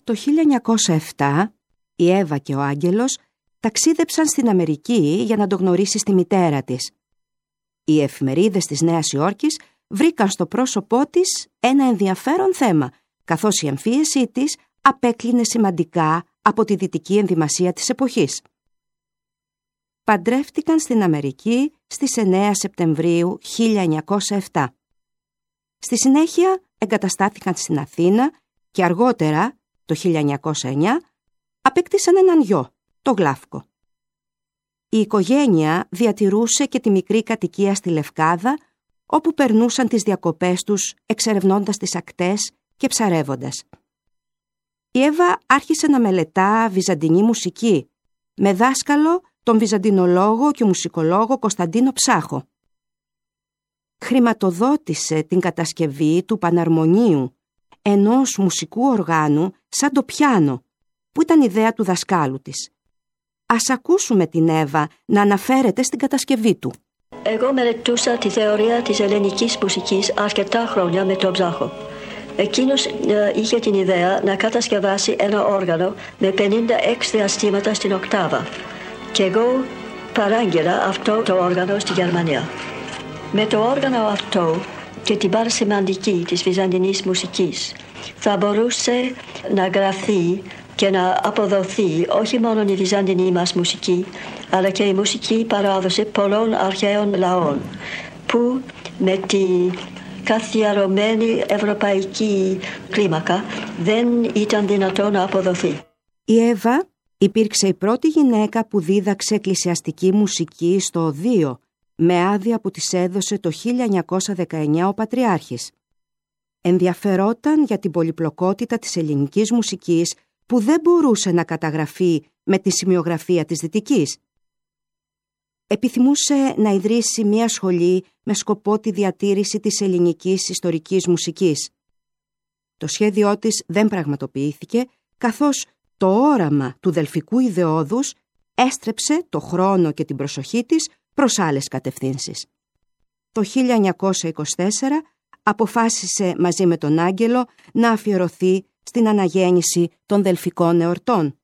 Το 1907 η Εύα και ο Άγγελος ταξίδεψαν στην Αμερική για να το γνωρίσει στη μητέρα της. Οι εφημερίδες της Νέας Υόρκης βρήκαν στο πρόσωπό της ένα ενδιαφέρον θέμα, καθώς η εμφύεσή της απέκλεινε σημαντικά από τη δυτική ενδυμασία της εποχής. Παντρεύτηκαν στην Αμερική στις 9 Σεπτεμβρίου 1907. Στη συνέχεια εγκαταστάθηκαν στην Αθήνα και αργότερα, το 1909, απέκτησαν έναν γιο, το Γλάφκο. Η οικογένεια διατηρούσε και τη μικρή κατοικία στη Λευκάδα, όπου περνούσαν τις διακοπές τους εξερευνώντας τις ακτές και ψαρεύοντας. Η Εύα άρχισε να μελετά βυζαντινή μουσική, με δάσκαλο τον βυζαντινολόγο και μουσικολόγο Κωνσταντίνο Ψάχο. Χρηματοδότησε την κατασκευή του παναρμονίου, ενός μουσικού οργάνου σαν το πιάνο, που ήταν ιδέα του δασκάλου της. Ας ακούσουμε την Εύα να αναφέρεται στην κατασκευή του. Εγώ μελετούσα τη θεωρία της ελληνικής μουσικής αρκετά χρόνια με τον Ψάχο. Εκείνος είχε την ιδέα να κατασκευάσει ένα όργανο με 56 διαστήματα στην οκτάβα. Και εγώ παράγγειλα αυτό το όργανο στη Γερμανία. Με το όργανο αυτό και την παρασημαντική της βυζαντινής μουσικής θα μπορούσε να γραφεί και να αποδοθεί όχι μόνο η βυζαντινή μας μουσική, αλλά και η μουσική παράδοση πολλών αρχαίων λαών, που με τη καθιερωμένη ευρωπαϊκή κλίμακα δεν ήταν δυνατό να αποδοθεί. Η Εύα υπήρξε η πρώτη γυναίκα που δίδαξε εκκλησιαστική μουσική στο Οδείο, με άδεια που της έδωσε το 1919 ο Πατριάρχης. Ενδιαφερόταν για την πολυπλοκότητα της ελληνικής μουσικής που δεν μπορούσε να καταγραφεί με τη σημειογραφία της δυτικής. Επιθυμούσε να ιδρύσει μία σχολή με σκοπό τη διατήρηση της ελληνικής ιστορικής μουσικής. Το σχέδιό της δεν πραγματοποιήθηκε, καθώς το όραμα του Δελφικού Ιδεώδους έστρεψε το χρόνο και την προσοχή της προς άλλες κατευθύνσεις. Το 1924 αποφάσισε μαζί με τον Άγγελο να αφιερωθεί στην αναγέννηση των Δελφικών εορτών.